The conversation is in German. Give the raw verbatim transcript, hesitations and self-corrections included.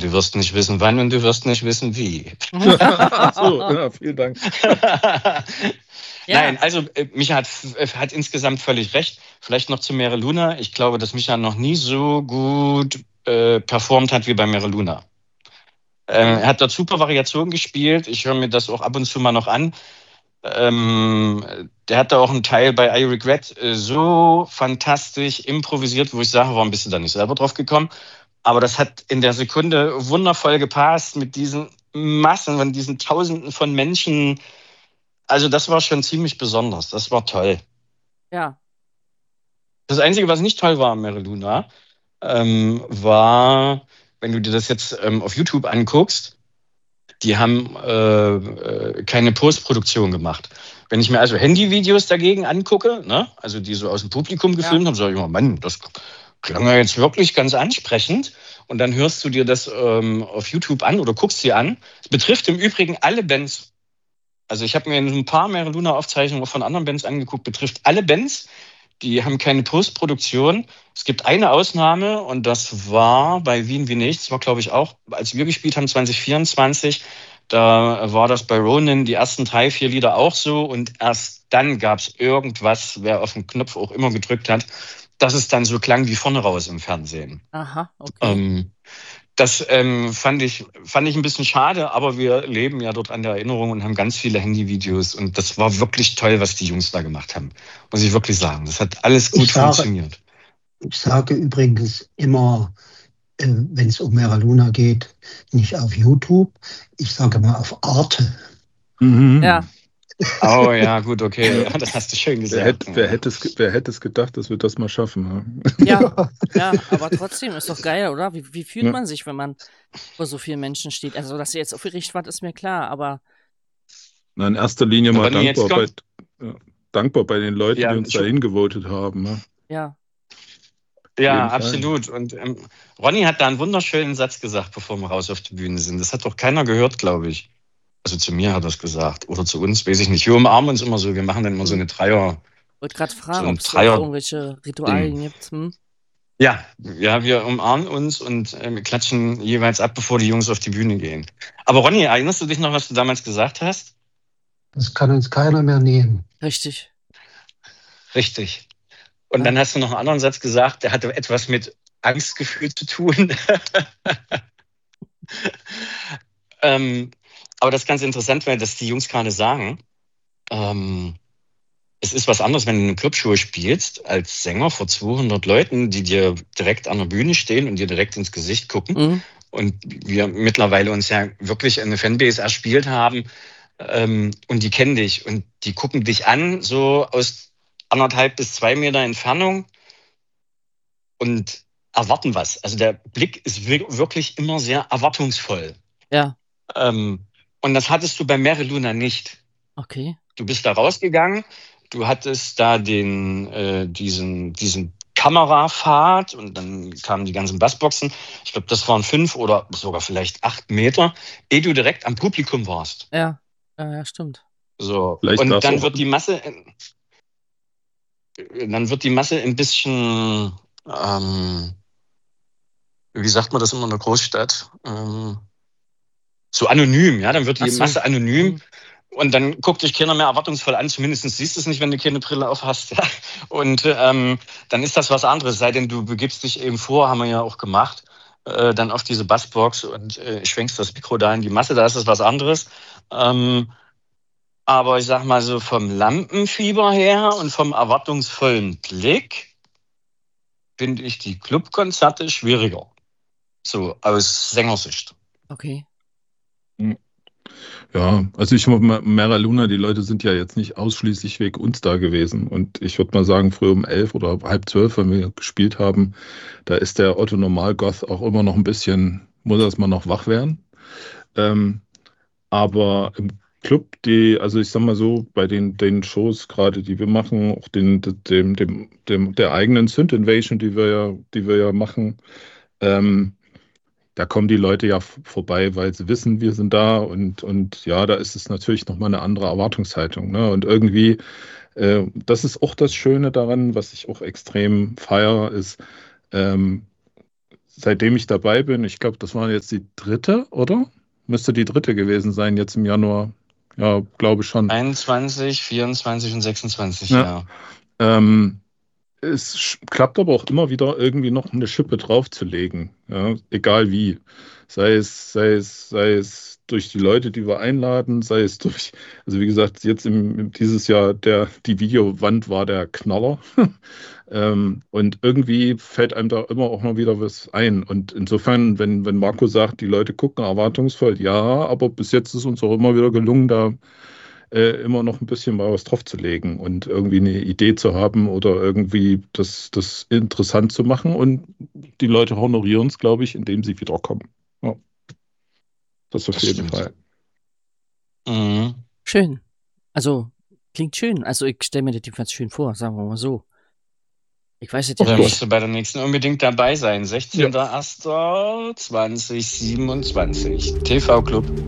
du wirst nicht wissen, wann und du wirst nicht wissen, wie. So, ja, vielen Dank. Ja. Nein, also äh, Micha hat, äh, hat insgesamt völlig recht. Vielleicht noch zu Mere Luna. Ich glaube, dass Micha noch nie so gut äh, performt hat wie bei Mere Luna. Ähm, er hat dort super Variationen gespielt. Ich höre mir das auch ab und zu mal noch an. Ähm, der hat da auch einen Teil bei I Regret äh, so fantastisch improvisiert, wo ich sage, warum bist du da nicht selber drauf gekommen? Aber das hat in der Sekunde wundervoll gepasst mit diesen Massen, von diesen Tausenden von Menschen. Also das war schon ziemlich besonders. Das war toll. Ja. Das Einzige, was nicht toll war an Mere Luna, ähm, war, wenn du dir das jetzt ähm, auf YouTube anguckst, die haben äh, äh, keine Postproduktion gemacht. Wenn ich mir also Handyvideos dagegen angucke, ne, also die so aus dem Publikum gefilmt Ja. haben, sage ich immer, Mann, das klang ja jetzt wirklich ganz ansprechend. Und dann hörst du dir das ähm, auf YouTube an oder guckst dir an. Es betrifft im Übrigen alle Bands. Also ich habe mir ein paar Mere Luna-Aufzeichnungen von anderen Bands angeguckt, betrifft alle Bands. Die haben keine Postproduktion. Es gibt eine Ausnahme und das war bei Wien wie nichts. Das war, glaube ich, auch, als wir gespielt haben, zwanzig vierundzwanzig. Da war das bei Ronin die ersten drei, vier Lieder auch so. Und erst dann gab es irgendwas, wer auf den Knopf auch immer gedrückt hat, dass es dann so klang wie vorne raus im Fernsehen. Aha, okay. Ähm, das ähm, fand ich, fand ich ein bisschen schade, aber wir leben ja dort an der Erinnerung und haben ganz viele Handyvideos. Und das war wirklich toll, was die Jungs da gemacht haben. Muss ich wirklich sagen. Das hat alles gut Ich sage- funktioniert. Ich sage übrigens immer, äh, wenn es um Mere Luna geht, nicht auf YouTube, ich sage mal auf Arte. Mhm. Ja. Oh ja, gut, okay. Ja, das hast du schön Wer gesagt. hätte, wer, hätte es, ge- wer hätte es gedacht, dass wir das mal schaffen? Ja, ja, aber trotzdem ist doch geil, oder? Wie, wie fühlt Ja. man sich, wenn man vor so vielen Menschen steht? Also, dass ihr jetzt aufgeregt wart, ist mir klar, aber Na, in erster Linie mal Wenn ihr jetzt dankbar bei, kommt- ja, dankbar bei den Leuten, Ja, die uns ich- da hingevotet haben. Ne? ja. Ja, jeden Fall. absolut. Und ähm, Ronny hat da einen wunderschönen Satz gesagt, bevor wir raus auf die Bühne sind. Das hat doch keiner gehört, glaube ich. Also zu mir hat er es gesagt. Oder zu uns, weiß ich nicht. Wir umarmen uns immer so. Wir machen dann immer so eine Dreier. Wollte gerade fragen, So ein ob es Dreier- irgendwelche Ritualien gibt. Hm? Ja, ja, wir umarmen uns und ähm, klatschen jeweils ab, bevor die Jungs auf die Bühne gehen. Aber Ronny, erinnerst du dich noch, was du damals gesagt hast? Das kann uns keiner mehr nehmen. Richtig. Richtig. Und Ja. dann hast du noch einen anderen Satz gesagt, der hatte etwas mit Angstgefühl zu tun. ähm, aber das ist ganz interessant, weil das die Jungs gerade sagen. Ähm, es ist was anderes, wenn du eine Clubshow spielst, als Sänger vor zweihundert Leuten, die dir direkt an der Bühne stehen und dir direkt ins Gesicht gucken. Mhm. Und wir mittlerweile uns ja wirklich eine Fanbase erspielt haben. Ähm, und die kennen dich und die gucken dich an, so aus anderthalb bis zwei Meter Entfernung und erwarten was. Also der Blick ist wir- wirklich immer sehr erwartungsvoll. Ja, Ähm, und das hattest du bei Mere Luna nicht. okay. Du bist da rausgegangen, du hattest da den, äh, diesen, diesen Kamerapfad und dann kamen die ganzen Bassboxen. Ich glaube, das waren fünf oder sogar vielleicht acht Meter, ehe du direkt am Publikum warst. Ja, ja, ja stimmt. So. Vielleicht Und war's dann auch- wird die Masse, dann wird die Masse ein bisschen, ähm, wie sagt man das immer in der Großstadt? Ähm, so anonym, ja, dann wird die Ach so. Masse anonym. Mhm. Und dann guckt dich keiner mehr erwartungsvoll an. Zumindest siehst du es nicht, wenn du keine Brille auf hast. Ja. Und ähm, dann ist das was anderes. Sei denn, du begibst dich eben vor, haben wir ja auch gemacht, äh, dann auf diese Bassbox und äh, schwenkst das Mikro da in die Masse. Da ist es was anderes. Ähm, aber ich sag mal so vom Lampenfieber her und vom erwartungsvollen Blick finde ich die Clubkonzerte schwieriger. So aus Sängersicht. Okay. Ja, also ich Mere Luna, die Leute sind ja jetzt nicht ausschließlich wegen uns da gewesen. Und ich würde mal sagen, früher um elf oder halb zwölf, wenn wir gespielt haben, da ist der Otto Normalgoth auch immer noch ein bisschen, muss erstmal noch wach werden. Ähm, aber im Club, die, also ich sag mal so, bei den, den Shows gerade, die wir machen, auch den, dem, dem, dem, der eigenen Synth Invasion, die wir ja, die wir ja machen, ähm, da kommen die Leute ja v- vorbei, weil sie wissen, wir sind da und, und ja, da ist es natürlich nochmal eine andere Erwartungshaltung. Ne? Und irgendwie, äh, das ist auch das Schöne daran, was ich auch extrem feiere, ist, ähm, seitdem ich dabei bin, ich glaube, das war jetzt die dritte, oder? Müsste die dritte gewesen sein, jetzt im Januar. Ja, glaube schon. einundzwanzig, vierundzwanzig und sechsundzwanzig, Ja. ja. Ähm, es sch- klappt aber auch immer wieder irgendwie noch eine Schippe draufzulegen, ja, egal wie. Sei es, sei es, sei es durch die Leute, die wir einladen, sei es durch, also wie gesagt, jetzt im, im- dieses Jahr der, die Videowand war der Knaller. Ähm, und irgendwie fällt einem da immer auch mal wieder was ein. Und insofern, wenn, wenn Marco sagt, die Leute gucken erwartungsvoll, ja, aber bis jetzt ist uns auch immer wieder gelungen, da äh, immer noch ein bisschen mal was draufzulegen und irgendwie eine Idee zu haben oder irgendwie das, das interessant zu machen. Und die Leute honorieren es, glaube ich, indem sie wiederkommen. Ja, das auf Das jeden stimmt. Fall. Mhm. Schön. Also, klingt schön. Also, ich stelle mir das jedenfalls schön vor, sagen wir mal so. Ich weiß es ja Dann nicht. musst du bei der nächsten unbedingt dabei sein. sechzehnter erster zweitausendsiebenundzwanzig. T V-Club.